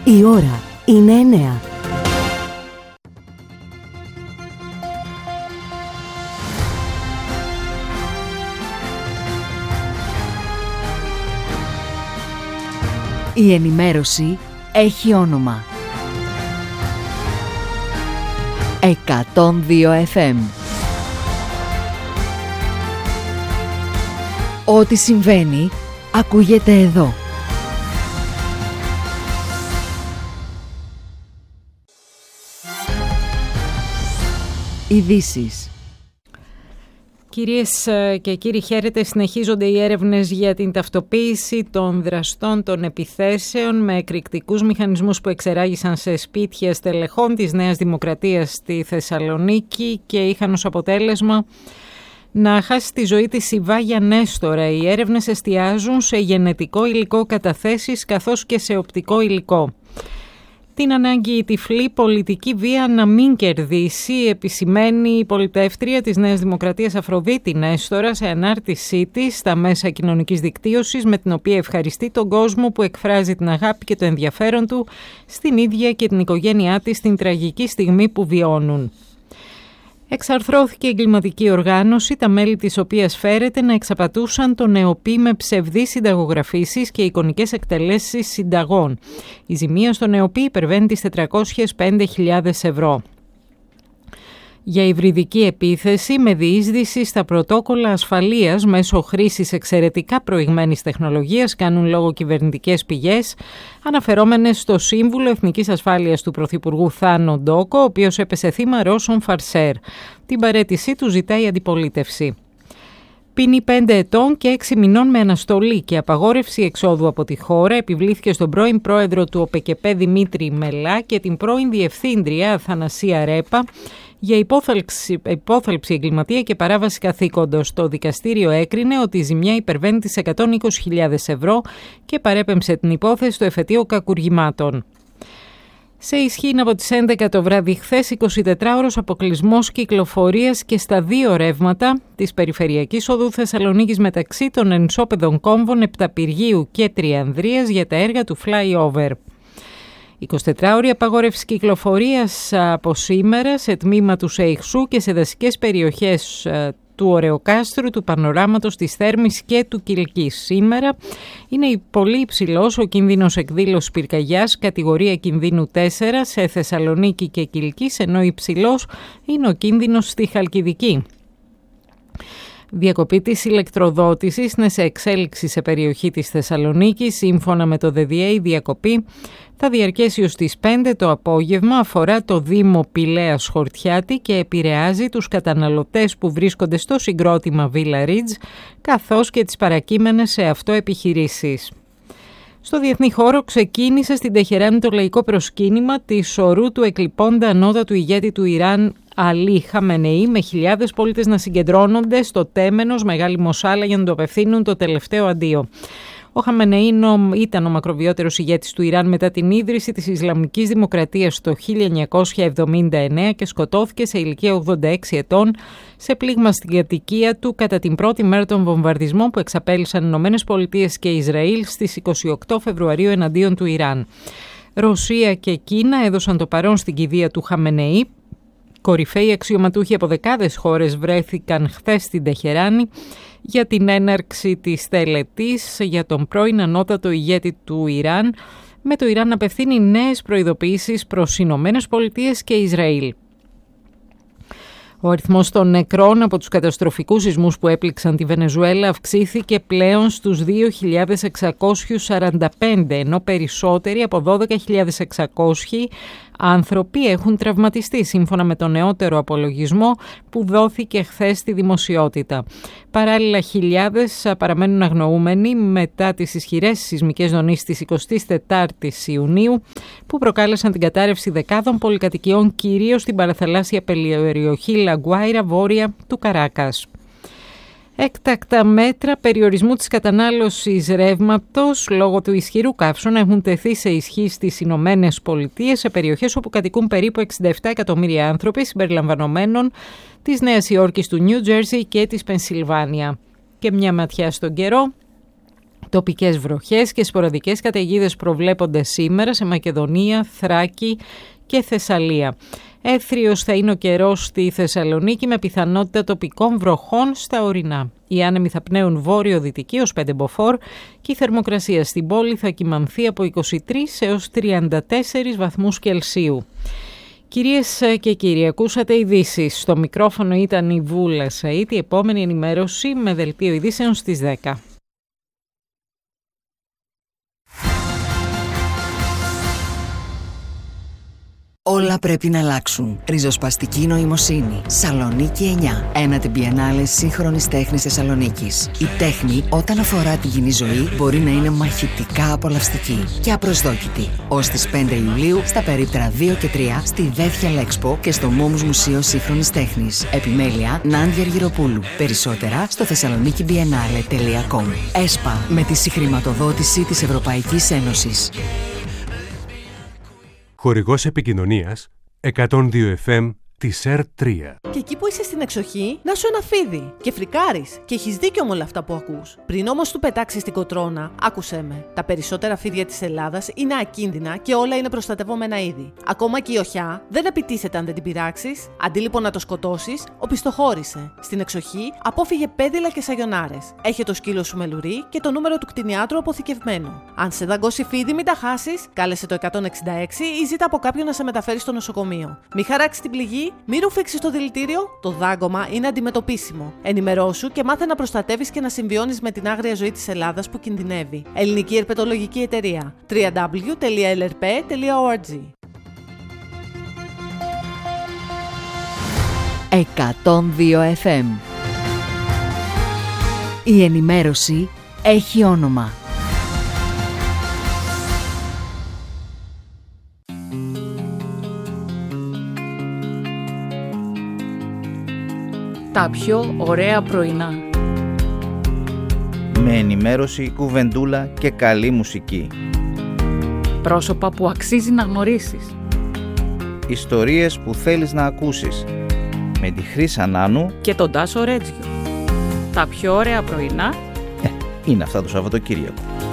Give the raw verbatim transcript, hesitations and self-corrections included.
Η ώρα είναι εννέα. Η ενημέρωση έχει όνομα. εκατόν δύο εφ εμ. Ό,τι συμβαίνει, ακούγεται εδώ. Ειδήσεις. Κυρίες και κύριοι, χαίρετε. Συνεχίζονται οι έρευνες για την ταυτοποίηση των δραστών των επιθέσεων με εκρηκτικούς μηχανισμούς που εξεράγησαν σε σπίτια στελεχών της Νέας Δημοκρατίας στη Θεσσαλονίκη και είχαν ως αποτέλεσμα να χάσει τη ζωή της η Βάγια Νέστορα. Οι έρευνες εστιάζουν σε γενετικό υλικό καταθέσεις καθώς και σε οπτικό υλικό. Την ανάγκη η τυφλή πολιτική βία να μην κερδίσει επισημαίνει η πολιτεύτρια της Νέας Δημοκρατίας Αφροδίτη Νέστορα σε ανάρτησή της στα μέσα κοινωνικής δικτύωσης, με την οποία ευχαριστεί τον κόσμο που εκφράζει την αγάπη και το ενδιαφέρον του στην ίδια και την οικογένειά της στην τραγική στιγμή που βιώνουν. Εξαρθρώθηκε η εγκληματική οργάνωση, τα μέλη της οποίας φέρεται να εξαπατούσαν τον ΕΟΠΗ με ψευδείς συνταγογραφήσεις και εικονικές εκτελέσεις συνταγών. Η ζημία στον ΕΟΠΗ υπερβαίνει τις τετρακόσιες πέντε χιλιάδες ευρώ. Για υβριδική επίθεση με διείσδυση στα πρωτόκολλα ασφαλείας μέσω χρήσης εξαιρετικά προηγμένης τεχνολογίας, κάνουν λόγο κυβερνητικές πηγές, αναφερόμενες στο Σύμβουλο Εθνικής Ασφάλειας του Πρωθυπουργού Θάνο Ντόκο, ο οποίος έπεσε θύμα Ρώσων φαρσέρ. Την παραίτησή του ζητάει η αντιπολίτευση. Ποινή πέντε ετών και έξι μηνών με αναστολή και απαγόρευση εξόδου από τη χώρα επιβλήθηκε στον πρώην πρόεδρο του ΟΠΕΚΕΠΕ Δημήτρη Μελά και την πρώην διευθύντρια Αθανασία Ρέπα για υπόθαλψη, υπόθαλψη εγκληματία και παράβαση καθήκοντος. Το δικαστήριο έκρινε ότι η ζημιά υπερβαίνει τις εκατόν είκοσι χιλιάδες ευρώ και παρέπεμψε την υπόθεση στο εφετείο κακουργημάτων. Σε ισχύ από τις έντεκα το βράδυ χθες εικοσιτετράωρος αποκλεισμός κυκλοφορίας και στα δύο ρεύματα της Περιφερειακής Οδού Θεσσαλονίκης μεταξύ των ενσώπεδων κόμβων Επταπηργίου και Τριανδρίας για τα έργα του flyover. εικοσιτετράωρη απαγόρευση κυκλοφορίας από σήμερα σε τμήμα του Σεϊχσού και σε δασικές περιοχές του Ωρεοκάστρου, του Πανοράματος, της Θέρμης και του Κιλκής. Σήμερα είναι πολύ υψηλός ο κίνδυνος εκδήλωσης πυρκαγιάς, κατηγορία κινδύνου τέσσερα σε Θεσσαλονίκη και Κιλκής, ενώ υψηλός είναι ο κίνδυνος στη Χαλκιδική. Διακοπή της ηλεκτροδότησης είναι σε εξέλιξη σε περιοχή της Θεσσαλονίκης. Σύμφωνα με το ΔΔΕ, η διακοπή θα διαρκέσει ως τις πέντε το απόγευμα, αφορά το Δήμο Πηλαίας Χορτιάτη και επηρεάζει τους καταναλωτές που βρίσκονται στο συγκρότημα Villa Ridge, καθώς και τις παρακείμενες σε αυτό επιχειρήσεις. Στο διεθνή χώρο ξεκίνησε στην Τεχεράνη το λαϊκό προσκύνημα της ορού του εκλειπώντα ανώτατου ηγέτη του Ιράν Αλή Χαμενεή, με χιλιάδες πολίτες να συγκεντρώνονται στο τέμενος Μεγάλη Μοσάλα για να του απευθύνουν το τελευταίο αντίο. Ο Χαμενεή ήταν ο μακροβιότερος ηγέτης του Ιράν μετά την ίδρυση της Ισλαμικής Δημοκρατίας το χίλια εννιακόσια εβδομήντα εννέα και σκοτώθηκε σε ηλικία ογδόντα έξι ετών σε πλήγμα στην κατοικία του κατά την πρώτη μέρα των βομβαρδισμών που εξαπέλυσαν οι Ηνωμένες Πολιτείες και Ισραήλ στις είκοσι οκτώ Φεβρουαρίου εναντίον του Ιράν. Ρωσία και Κίνα έδωσαν το παρόν στην κηδεία του Χαμενεή. Κορυφαίοι αξιωματούχοι από δεκάδες χώρες βρέθηκαν χθες στην Τεχεράνη για την έναρξη της τελετής για τον πρώην ανώτατο ηγέτη του Ιράν, με το Ιράν να απευθύνει νέες προειδοποιήσεις προς Ηνωμένες Πολιτείες και Ισραήλ. Ο αριθμός των νεκρών από τους καταστροφικούς σεισμούς που έπληξαν τη Βενεζουέλα αυξήθηκε πλέον στους δύο χιλιάδες εξακόσιους σαράντα πέντε, ενώ περισσότεροι από δώδεκα χιλιάδες εξακόσιοι άνθρωποι έχουν τραυματιστεί, σύμφωνα με τον νεότερο απολογισμό που δόθηκε χθες στη δημοσιότητα. Παράλληλα, χιλιάδες παραμένουν αγνοούμενοι μετά τις ισχυρές σεισμικές δονήσεις της εικοστής τετάρτης Ιουνίου που προκάλεσαν την κατάρρευση δεκάδων πολυκατοικιών, κυρίως στην παραθαλάσσια περιοχή Λαγκουάιρα, βόρεια του Καράκας. Έκτακτα μέτρα περιορισμού της κατανάλωσης ρεύματος λόγω του ισχυρού καύσωνα έχουν τεθεί σε ισχύ στις Ηνωμένες Πολιτείες σε περιοχές όπου κατοικούν περίπου εξήντα επτά εκατομμύρια άνθρωποι, συμπεριλαμβανομένων της Νέας Υόρκης, του Νιου Τζέρσι και της Πενσιλβάνια. Και μια ματιά στον καιρό. Τοπικές βροχές και σποραδικές καταιγίδες προβλέπονται σήμερα σε Μακεδονία, Θράκη και Θεσσαλία. Έθριος θα είναι ο καιρός στη Θεσσαλονίκη με πιθανότητα τοπικών βροχών στα ορεινά. Οι άνεμοι θα πνέουν βόρειο-δυτική ως πέντε μποφόρ και η θερμοκρασία στην πόλη θα κυμανθεί από είκοσι τρεις έως τριάντα τέσσερις βαθμούς Κελσίου. Κυρίες και κύριοι, ακούσατε ειδήσεις. Στο μικρόφωνο ήταν η Βούλα Σαΐτ. Η επόμενη ενημέρωση με δελτίο ειδήσεων στις δέκα. Όλα πρέπει να αλλάξουν. Ριζοσπαστική νοημοσύνη. Σαλονίκη εννιά. Ένατη Biennale σύγχρονης τέχνης Θεσσαλονίκης. Η τέχνη, όταν αφορά τη κοινή ζωή, μπορεί να είναι μαχητικά απολαυστική και απροσδόκητη. Ως τις πέντε Ιουλίου στα περίπτερα δύο και τρία στη Δεύθια Λέξπο και στο Μόμους Μουσείο Σύγχρονης Τέχνης. Επιμέλεια Νάντια Αργυροπούλου. Περισσότερα στο θεσσαλονίκη μπιενάλε τελεία κομ. ΕΣΠΑ με τη συγχρηματοδότηση της Ευρωπαϊκής Ένωσης. Χορηγός επικοινωνίας εκατόν δύο εφ εμ της ΕΡ τρία. Και εκεί που είσαι στην εξοχή, να σου ένα φίδι και φρικάρεις. Και έχεις δίκιο με όλα αυτά που ακούς. Πριν όμως του πετάξεις την κοτρώνα, άκουσέ με. Τα περισσότερα φίδια της Ελλάδας είναι ακίνδυνα και όλα είναι προστατευόμενα είδη. Ακόμα και η οχιά δεν επιτίθεται αν δεν την πειράξεις. Αντί λοιπόν να το σκοτώσεις, οπισθοχώρησε. Στην εξοχή, απόφυγε πέδιλα και σαγιονάρες. Έχε το σκύλο σου με λουρί και το νούμερο του κτηνιάτρου αποθηκευμένο. Αν σε δαγκώσει φίδι, μην τα χάσεις, κάλεσε το εκατόν εξήντα έξι ή ζήτα από κάποιον να σε μεταφέρει στο νοσοκομείο. Μη χαράξει την πληγή. Μη ρουφήξεις το δηλητήριο, το δάγκωμα είναι αντιμετωπίσιμο. Ενημερώσου και μάθε να προστατεύεις και να συμβιώνεις με την άγρια ζωή της Ελλάδας που κινδυνεύει. Ελληνική Ερπετολογική Εταιρεία. double-u double-u double-u τελεία ελ αρ πι τελεία org. εκατόν δύο εφ εμ. Η ενημέρωση έχει όνομα. Τα πιο ωραία πρωινά. Με ενημέρωση, κουβεντούλα και καλή μουσική. Πρόσωπα που αξίζει να γνωρίσεις. Ιστορίες που θέλεις να ακούσεις. Με τη Χρύσα Νάνου και τον Τάσο Ρέτζιο. Τα πιο ωραία πρωινά ε, είναι αυτά το Σαββατοκύριακο.